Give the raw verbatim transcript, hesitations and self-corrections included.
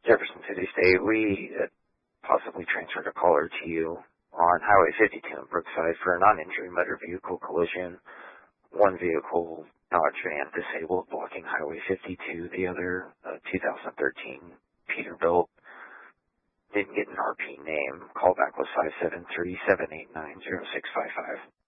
Jefferson City State. We uh, possibly transferred a caller to you on Highway fifty-two in Brookside for a non-injury motor vehicle collision. One vehicle, Dodge van, disabled, blocking Highway fifty-two. The other, uh, two thousand thirteen Peterbilt. Didn't get an R P name. Callback was five seven three, seven eight nine, zero six five five.